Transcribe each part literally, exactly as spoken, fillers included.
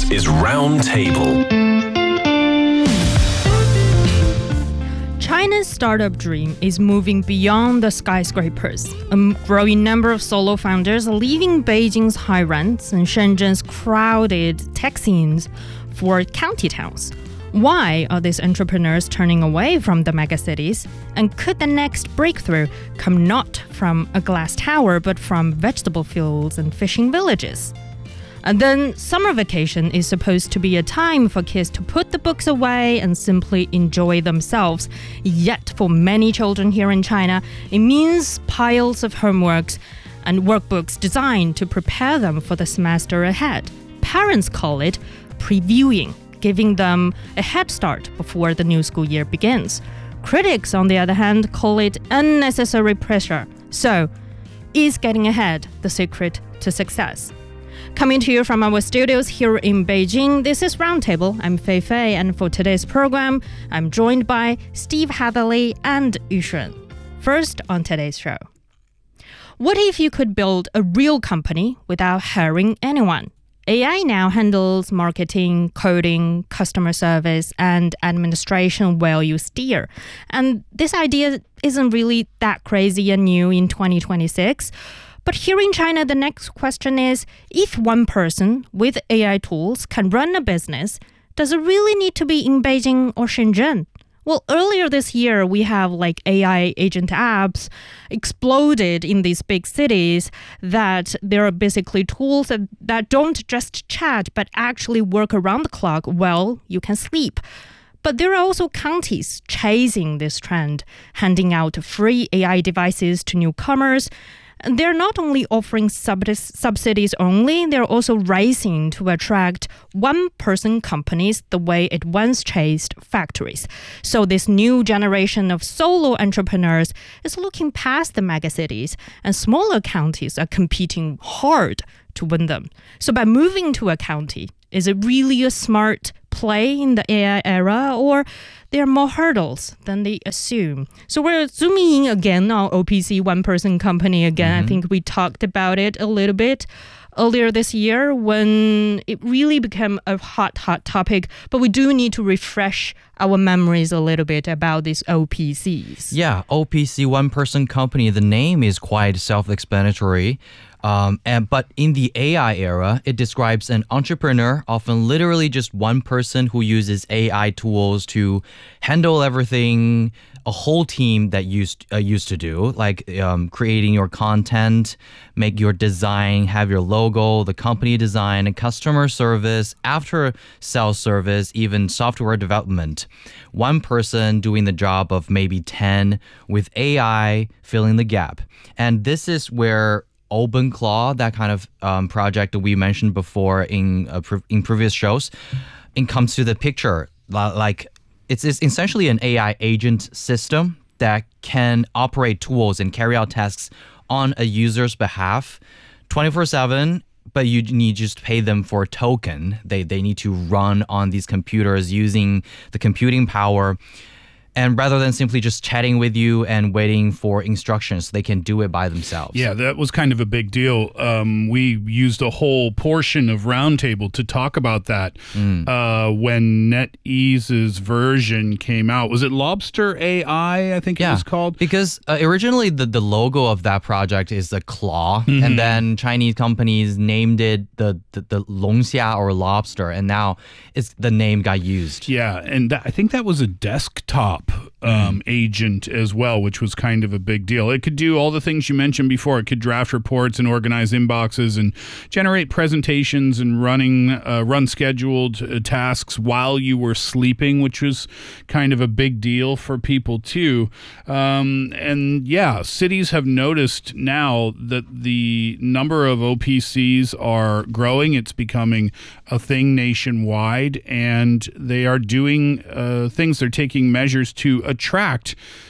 is Roundtable. China's startup dream is moving beyond the skyscrapers. A growing number of solo founders are leaving Beijing's high rents and Shenzhen's crowded tech scenes for county towns. Why are these entrepreneurs turning away from the megacities? And could the next breakthrough come not from a glass tower, but from vegetable fields and fishing villages? And then summer vacation is supposed to be a time for kids to put the books away and simply enjoy themselves. Yet for many children here in China, it means piles of homeworks and workbooks designed to prepare them for the semester ahead. Parents call it previewing, giving them a head start before the new school year begins. Critics, on the other hand, call it unnecessary pressure. So, is getting ahead the secret to success? Coming to you from our studios here in Beijing, this is Roundtable. I'm Fei Fei, and for today's program, I'm joined by Steve Hatherley and Yu Shun. First on today's show. What if you could build a real company without hiring anyone? A I now handles marketing, coding, customer service, and administration while you steer. And this idea isn't really that crazy and new in twenty twenty-six. But here in China, the next question is, if one person with A I tools can run a business, does it really need to be in Beijing or Shenzhen? Well, earlier this year, we have like A I agent apps exploded in these big cities that there are basically tools that, that don't just chat, but actually work around the clock while you can sleep. But there are also counties chasing this trend, handing out free A I devices to newcomers. And they're not only offering sub- subsidies only, they're also racing to attract one-person companies the way it once chased factories. So this new generation of solo entrepreneurs is looking past the megacities, and smaller counties are competing hard to win them. So by moving to a county, is it really a smart play in the A I era, or there are more hurdles than they assume? So we're zooming in again on O P C, one-person company again. Mm-hmm. I think we talked about it a little bit earlier this year when it really became a hot, hot topic. But we do need to refresh our memories a little bit about these O P Cs. Yeah, O P C, one-person company, the name is quite self-explanatory. Um, and but in the A I era, it describes an entrepreneur, often literally just one person who uses A I tools to handle everything a whole team that used uh, used to do, like um, creating your content, make your design, have your logo, the company design, and customer service, after sales service, even software development. One person doing the job of maybe ten, with A I filling the gap. And this is where OpenClaw, that kind of um, project that we mentioned before in uh, pre- in previous shows, it comes to the picture. Like it's, it's essentially an A I agent system that can operate tools and carry out tasks on a user's behalf twenty-four seven, but you need to just pay them for a token. They, they need to run on these computers using the computing power. And rather than simply just chatting with you and waiting for instructions, they can do it by themselves. Yeah, that was kind of a big deal. Um, we used a whole portion of Roundtable to talk about that mm. uh, when NetEase's version came out. Was it Lobster A I, I think yeah, it was called? Because uh, originally the, the logo of that project is a claw, mm-hmm. and then Chinese companies named it the, the, the Longxia or lobster, and now it's the name got used. Yeah, and th- I think that was a desktop Um, mm. agent as well, which was kind of a big deal. It could do all the things you mentioned before. It could draft reports and organize inboxes and generate presentations and running uh, run scheduled uh, tasks while you were sleeping, which was kind of a big deal for people too. Um, and yeah, cities have noticed now that the number of O P Cs are growing. It's becoming a thing nationwide, and they are doing uh, things. They're taking measures to attract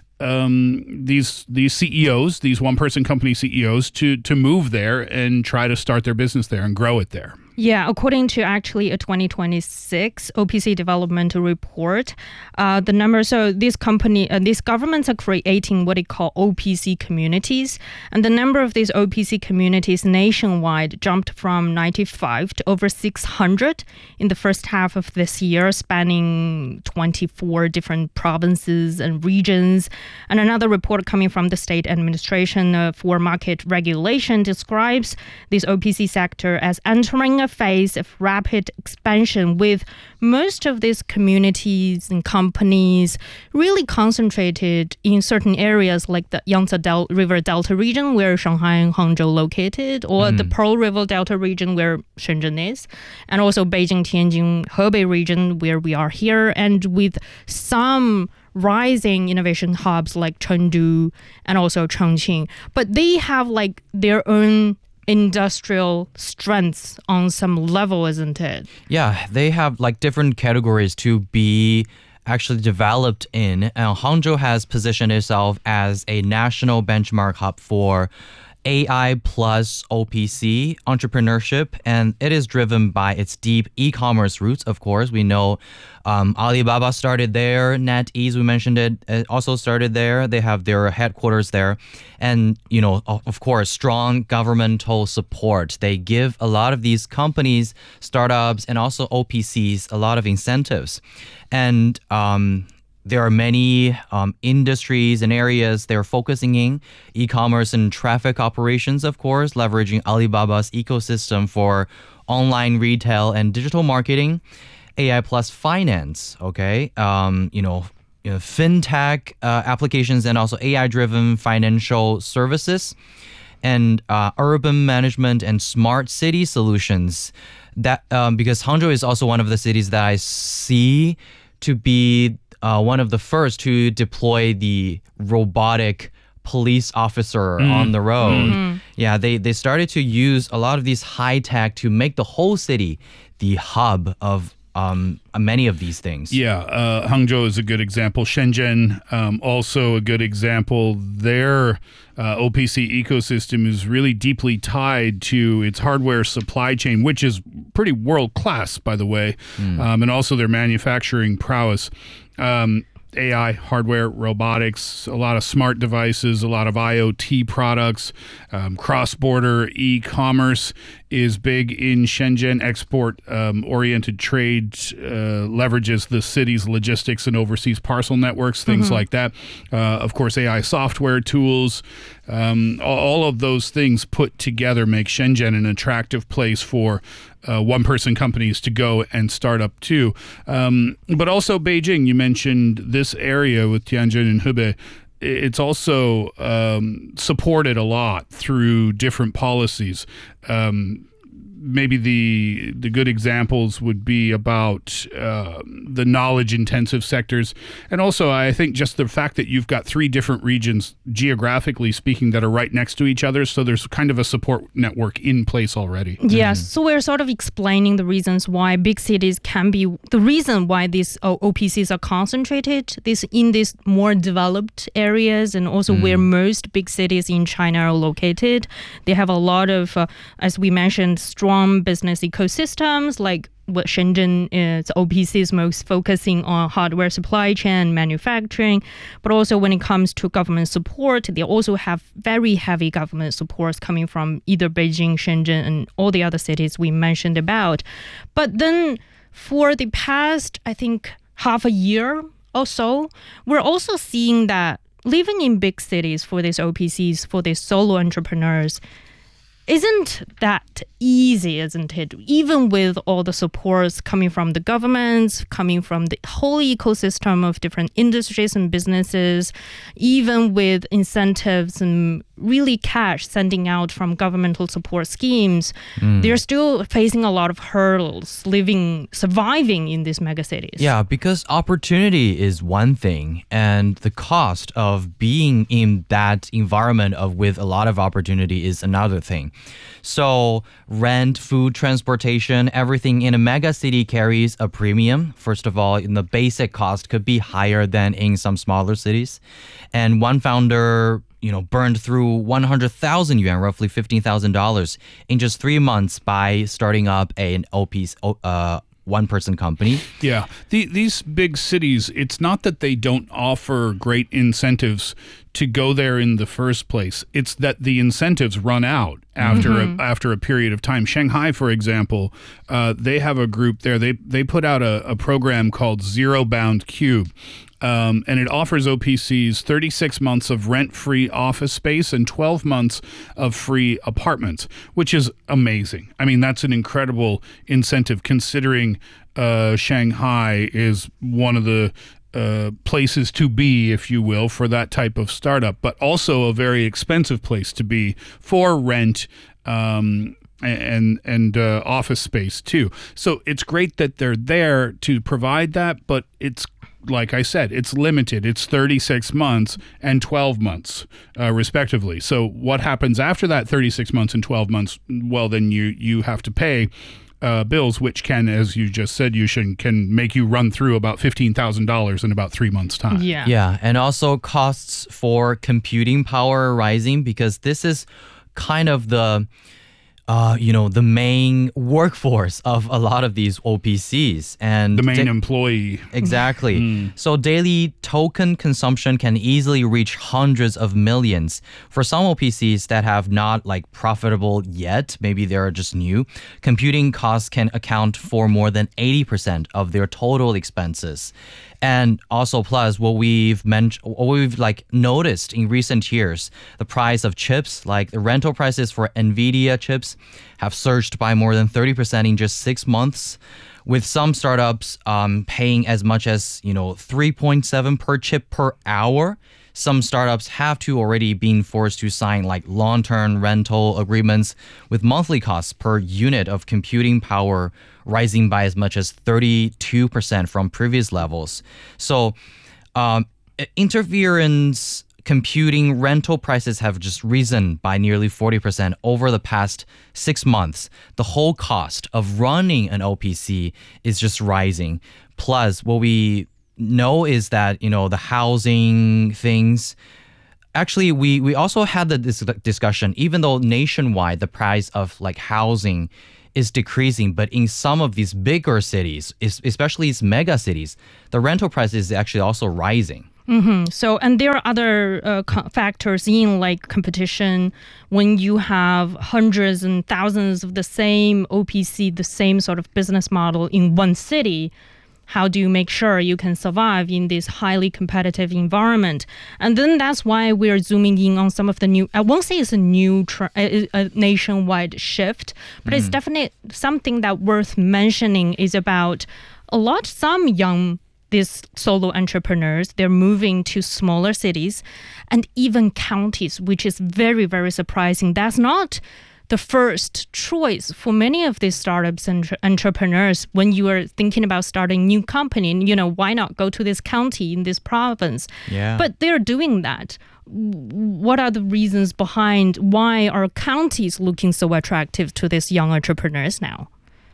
um, these these C E Os, these one-person company C E Os, to to move there and try to start their business there and grow it there. Yeah, according to actually a twenty twenty-six O P C development report, uh, the number, so this company, uh, these governments are creating what they call O P C communities. And the number of these O P C communities nationwide jumped from ninety-five to over six hundred in the first half of this year, spanning twenty-four different provinces and regions. And another report coming from the State Administration uh, for Market Regulation describes this O P C sector as entering a phase of rapid expansion, with most of these communities and companies really concentrated in certain areas like the Yangtze Del- River Delta region where Shanghai and Hangzhou located, or mm. the Pearl River Delta region where Shenzhen is, and also Beijing, Tianjin, Hebei region where we are here, and with some rising innovation hubs like Chengdu and also Chongqing. But they have like their own industrial strengths on some level, isn't it? Yeah, they have like different categories to be actually developed in. And Hangzhou has positioned itself as a national benchmark hub for A I plus O P C entrepreneurship, and it is driven by its deep e-commerce roots. Of course, we know um, Alibaba started there, NetEase, we mentioned it, it also started there. They have their headquarters there, and you know, of course, strong governmental support. They give a lot of these companies, startups, and also O P Cs a lot of incentives, and um, there are many um, industries and areas they're focusing in, e-commerce and traffic operations, of course, leveraging Alibaba's ecosystem for online retail and digital marketing, A I plus finance, okay, um, you know, you know, fintech uh, applications, and also A I-driven financial services, and uh, urban management and smart city solutions. That um, because Hangzhou is also one of the cities that I see to be Uh, one of the first to deploy the robotic police officer mm. on the road. Mm-hmm. Yeah, they, they started to use a lot of these high tech to make the whole city the hub of um, many of these things. Yeah, uh, Hangzhou is a good example. Shenzhen, um, also a good example. Their uh, O P C ecosystem is really deeply tied to its hardware supply chain, which is pretty world-class, by the way, mm. um, and also their manufacturing prowess. Um, A I, hardware, robotics, a lot of smart devices, a lot of I O T products, um, cross-border e-commerce is big in Shenzhen. Export-oriented um, trade uh, leverages the city's logistics and overseas parcel networks, things mm-hmm. like that. Uh, of course, A I software tools, um, all of those things put together make Shenzhen an attractive place for Uh, one-person companies to go and start up too. Um, but also Beijing, you mentioned this area with Tianjin and Hebei. It's also um, supported a lot through different policies. Um, maybe the the good examples would be about uh, the knowledge-intensive sectors. And also, I think just the fact that you've got three different regions, geographically speaking, that are right next to each other. So there's kind of a support network in place already. Yes. Mm-hmm. So we're sort of explaining the reasons why big cities can be, the reason why these O P Cs are concentrated this in these more developed areas, and also mm. where most big cities in China are located. They have a lot of, uh, as we mentioned, strong business ecosystems, like what Shenzhen is, O P C is most focusing on hardware supply chain, manufacturing, but also when it comes to government support, they also have very heavy government supports coming from either Beijing, Shenzhen, and all the other cities we mentioned about. But then for the past, I think, half a year or so, we're also seeing that living in big cities for these O P Cs, for these solo entrepreneurs, isn't that easy, isn't it? Even with all the supports coming from the governments, coming from the whole ecosystem of different industries and businesses, even with incentives and really cash sending out from governmental support schemes, mm. they're still facing a lot of hurdles living, surviving in these megacities. Yeah, because opportunity is one thing, and the cost of being in that environment of with a lot of opportunity is another thing. So rent, food, transportation, everything in a mega city carries a premium. First of all, the basic cost could be higher than in some smaller cities. And one founder you know, burned through one hundred thousand yuan, roughly fifteen thousand dollars, in just three months by starting up an O P C, uh, one-person company. Yeah. The, these big cities, it's not that they don't offer great incentives to go there in the first place. It's that the incentives run out after mm-hmm. a, after a period of time. Shanghai, for example, uh, they have a group there. They they put out a, a program called Zero Bound Cube. Um, and it offers O P Cs thirty-six months of rent-free office space and twelve months of free apartments, which is amazing. I mean, that's an incredible incentive considering uh, Shanghai is one of the uh, places to be, if you will, for that type of startup, but also a very expensive place to be for rent um, and and uh, office space too. So it's great that they're there to provide that, but it's like I said, it's limited. It's thirty-six months and twelve months, uh, respectively. So what happens after that thirty-six months and twelve months? Well, then you, you have to pay uh, bills, which can, as you just said, Yushin, can make you run through about fifteen thousand dollars in about three months' time. Yeah. Yeah, and also costs for computing power are rising because this is kind of the... Uh, you know, the main workforce of a lot of these O P Cs. And the main da- employee. Exactly. Mm. So daily token consumption can easily reach hundreds of millions. For some O P Cs that have not like profitable yet, maybe they're just new, computing costs can account for more than eighty percent of their total expenses. And also, plus what we've mentioned, what we've like noticed in recent years, the price of chips, like the rental prices for NVIDIA chips, have surged by more than thirty percent in just six months. With some startups um, paying as much as you know three point seven per chip per hour. Some startups have to already been forced to sign like long-term rental agreements with monthly costs per unit of computing power rising by as much as thirty-two percent from previous levels. So um, interference computing rental prices have just risen by nearly forty percent over the past six months. The whole cost of running an O P C is just rising. Plus, what we know is that, you know, the housing things, actually, we, we also had the this discussion, even though nationwide the price of like housing is decreasing, but in some of these bigger cities, especially these mega cities, the rental price is actually also rising. Mm-hmm. So, and there are other uh, co- factors in like competition. When you have hundreds and thousands of the same O P C, the same sort of business model in one city, how do you make sure you can survive in this highly competitive environment? And then that's why we're zooming in on some of the new, I won't say it's a new tra- a, a nationwide shift, but mm. it's definitely something that worth mentioning is about a lot, some young these solo entrepreneurs, they're moving to smaller cities and even counties, which is very, very surprising. That's not the first choice for many of these startups and entrepreneurs when you are thinking about starting a new company. You know, why not go to this county in this province? Yeah. But they're doing that. What are the reasons behind why are counties looking so attractive to these young entrepreneurs now?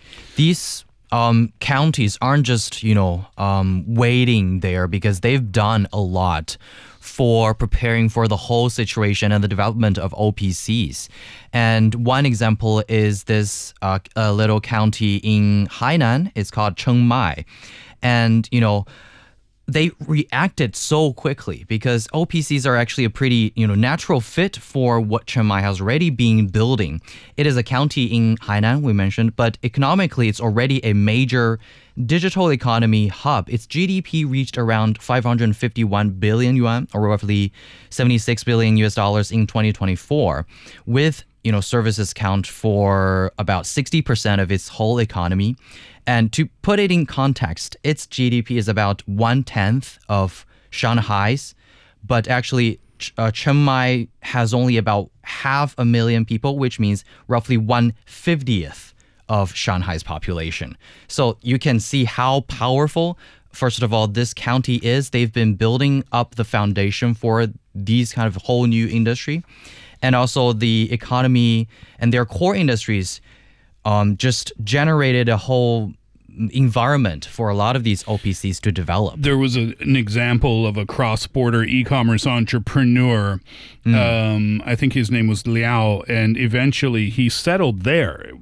These um, counties aren't just, you know, um, waiting there because they've done a lot for preparing for the whole situation and the development of O P Cs. And one example is this uh, a little county in Hainan. It's called Chengmai. And, you know, they reacted so quickly because O P Cs are actually a pretty, you know, natural fit for what Chiang Mai has already been building. It is a county in Hainan, we mentioned, but economically it's already a major digital economy hub. Its G D P reached around five hundred fifty-one billion yuan, or roughly seventy-six billion U S dollars in twenty twenty-four, with, you know, services count for about sixty percent of its whole economy. And to put it in context, its G D P is about one-tenth of Shanghai's, but actually uh, Chiang Mai has only about half a million people, which means roughly one-fiftieth of Shanghai's population. So you can see how powerful, first of all, this county is. They've been building up the foundation for these kind of whole new industry. And also the economy and their core industries um, just generated a whole environment for a lot of these O P Cs to develop. There was a, an example of a cross-border e-commerce entrepreneur. Mm. Um, I think his name was Liao, and eventually he settled there.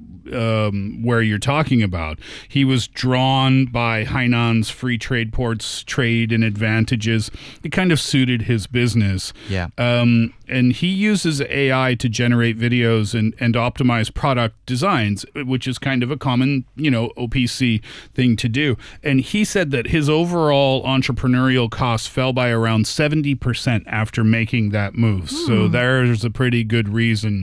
Um, where you're talking about. He was drawn by Hainan's free trade ports, trade and advantages. It kind of suited his business. Yeah. Um, and he uses A I to generate videos and, and optimize product designs, which is kind of a common, you know, O P C thing to do. And he said that his overall entrepreneurial costs fell by around seventy percent after making that move. Hmm. So there's a pretty good reason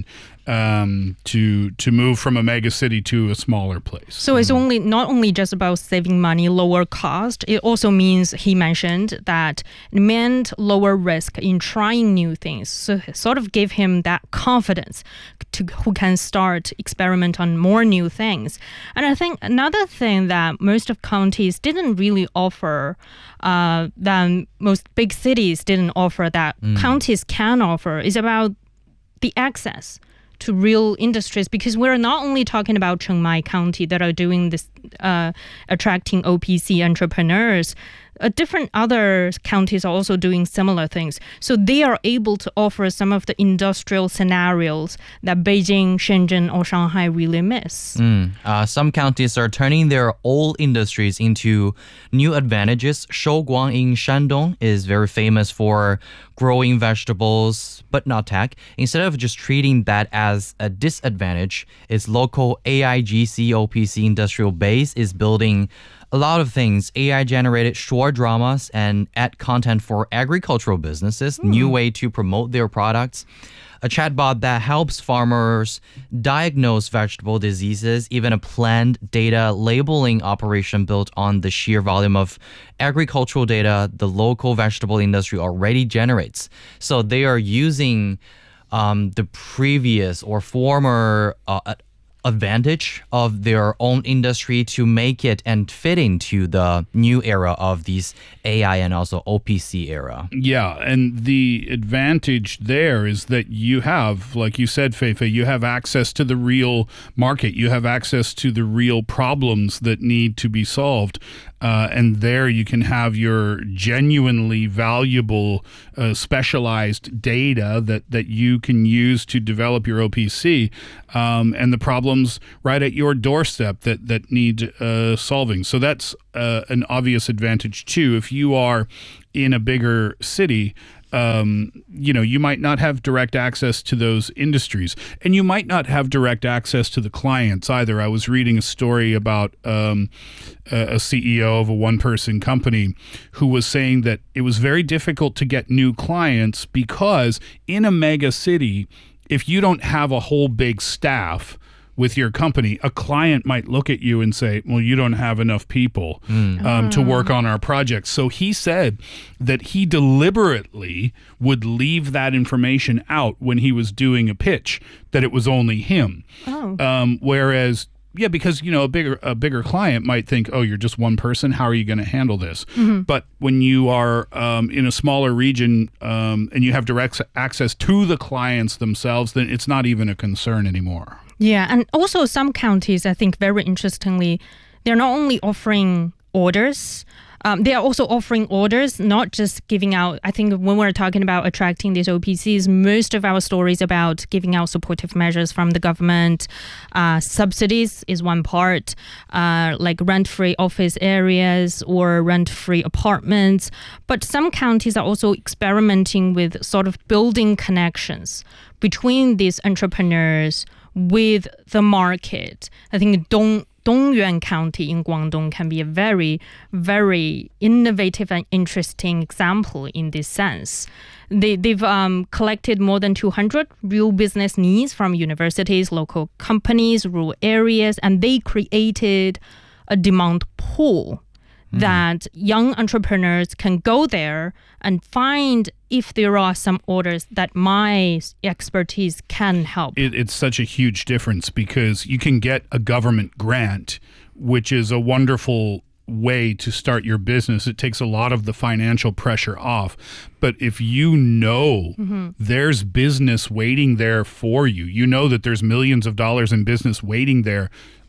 Um, to to move from a mega city to a smaller place. So it's only not only just about saving money, lower cost. It also means, he mentioned, that it meant lower risk in trying new things. So it sort of gave him that confidence to who can start experiment on more new things. And I think another thing that most of counties didn't really offer, uh, that most big cities didn't offer, that mm. counties can offer, is about the access to real industries, because we're not only talking about Chiang Mai County that are doing this, uh, attracting O P C entrepreneurs. Uh, different other counties are also doing similar things. So they are able to offer some of the industrial scenarios that Beijing, Shenzhen, or Shanghai really miss. Mm. Uh, some counties are turning their old industries into new advantages. Shouguang in Shandong is very famous for growing vegetables, but not tech. Instead of just treating that as a disadvantage, its local A I G C O P C industrial base is building a lot of things: A I-generated short dramas and ad content for agricultural businesses, mm. new way to promote their products, a chatbot that helps farmers diagnose vegetable diseases, even a planned data labeling operation built on the sheer volume of agricultural data the local vegetable industry already generates. So they are using um, the previous or former uh, advantage of their own industry to make it and fit into the new era of these A I and also O P C era. Yeah, and the advantage there is that you have, like you said, Feifei, you have access to the real market. You have access to the real problems that need to be solved. Uh, and there you can have your genuinely valuable, uh, specialized data that, that you can use to develop your O P C, um, and the problems right at your doorstep that, that need uh, solving. So that's uh, an obvious advantage too. If you are in a bigger city, Um, you know, you might not have direct access to those industries, and you might not have direct access to the clients either. I was reading a story about um, a, a C E O of a one-person company who was saying that it was very difficult to get new clients because in a mega city, if you don't have a whole big staff with your company, a client might look at you and say, well, you don't have enough people mm. um, to work on our project. So he said that he deliberately would leave that information out when he was doing a pitch, that it was only him. Oh. Um, whereas, yeah, because, you know, a bigger a bigger client might think, oh, you're just one person. How are you going to handle this? Mm-hmm. But when you are um, in a smaller region um, and you have direct access to the clients themselves, then it's not even a concern anymore. Yeah, and also some counties, I think very interestingly, they're not only offering orders, um, they are also offering orders, not just giving out. I think when we're talking about attracting these O P Cs, most of our stories about giving out supportive measures from the government, uh, subsidies is one part, uh, like rent-free office areas or rent-free apartments. But some counties are also experimenting with sort of building connections between these entrepreneurs with the market. I think Dong Dongyuan County in Guangdong can be a very, very innovative and interesting example in this sense. They, they've um, collected more than two hundred real business needs from universities, local companies, rural areas, and they created a demand pool mm-hmm. that young entrepreneurs can go there and find if there are some orders that my expertise can help. It, it's such a huge difference because you can get a government grant, which is a wonderful way to start your business. It takes a lot of the financial pressure off. But if you know mm-hmm. there's business waiting there for you, you know that there's millions of dollars in business waiting there,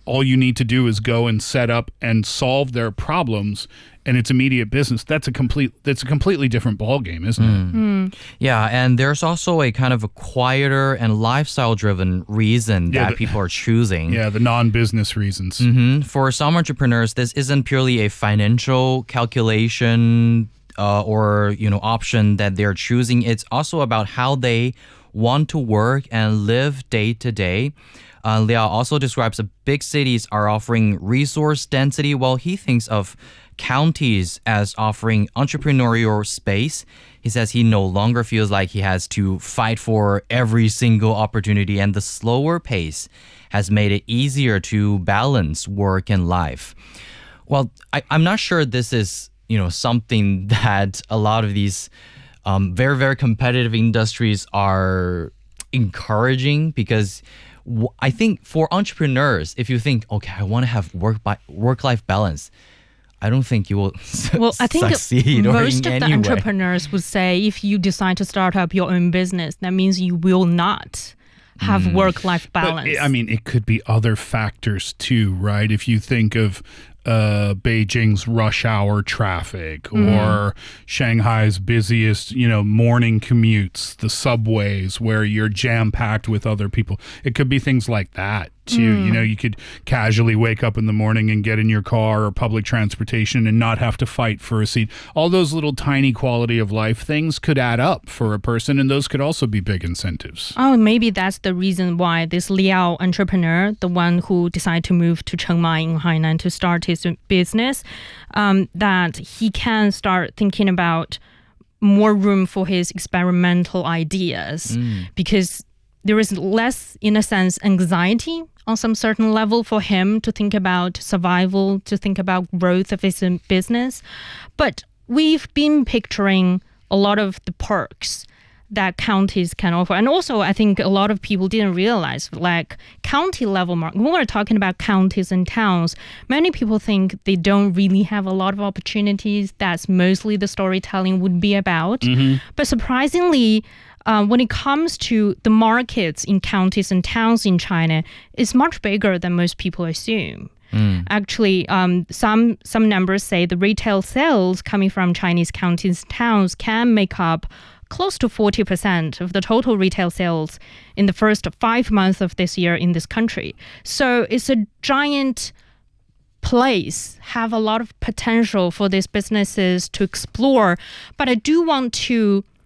all you need to do is go and set up and solve their problems, and it's immediate business. That's a complete. That's a completely different ballgame, isn't it? Mm. Yeah, and there's also a kind of a quieter and lifestyle-driven reason Yeah, that the- people are choosing. Yeah, the non-business reasons. Mhm. For some entrepreneurs, this isn't purely a financial calculation uh, or you know option that they're choosing. It's also about how they want to work and live day to day. Uh, Liao also describes that big cities are offering resource density, while he thinks of counties as offering entrepreneurial space. He says he no longer feels like he has to fight for every single opportunity, and the slower pace has made it easier to balance work and life. Well, I, I'm not sure this is, you know, something that a lot of these um, very, very competitive industries are encouraging, because w- I think for entrepreneurs, if you think, okay, I want to have work by work-life balance, I don't think you will Well, I think succeed or most in of the any way. entrepreneurs would say if you decide to start up your own business, that means you will not have Mm. work-life But, balance. I mean, it could be other factors too, right? If you think of uh, Beijing's rush hour traffic or Shanghai's busiest, you know, morning commutes, the subways where you're jam-packed with other people. It could be things like that too. You know, you could casually wake up in the morning and get in your car or public transportation and not have to fight for a seat. All those little tiny quality of life things could add up for a person, and those could also be big incentives. Oh, maybe that's the reason why this Liao entrepreneur, the one who decided to move to Chiang Mai in Hainan to start his business, um, that he can start thinking about more room for his experimental ideas because there is less, in a sense, anxiety on some certain level for him to think about survival, to think about growth of his business. But we've been picturing a lot of the perks that counties can offer. And also, I think a lot of people didn't realize, like county level market, when we're talking about counties and towns, many people think they don't really have a lot of opportunities. That's mostly the storytelling would be about. But surprisingly, uh, when it comes to the markets in counties and towns in China, it's much bigger than most people assume. Actually, um, some some numbers say the retail sales coming from Chinese counties and towns can make up close to forty percent of the total retail sales in the first five months of this year in this country. So it's a giant place, have a lot of potential for these businesses to explore. But I do want to